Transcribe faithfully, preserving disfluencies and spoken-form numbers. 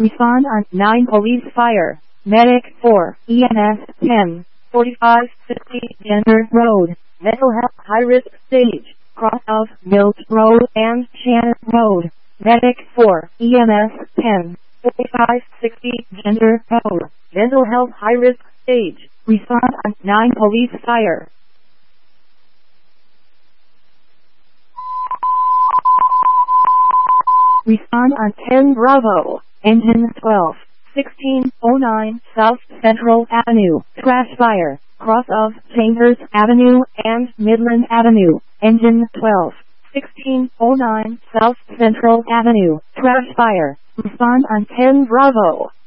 Respond on nine police fire. Medic four, E M S ten, forty-five fifty Denver Road, mental health high risk stage, cross of Mills Road and Shannon Road. Medic four, E M S ten, forty-five sixty Denver Road, mental health high risk stage. Respond on nine police fire. Respond on ten Bravo, engine twelve, sixteen oh nine South Central Avenue, crash fire, cross of Chambers Avenue and Midland Avenue, engine twelve, sixteen oh nine South Central Avenue, crash fire. Respond on ten Bravo.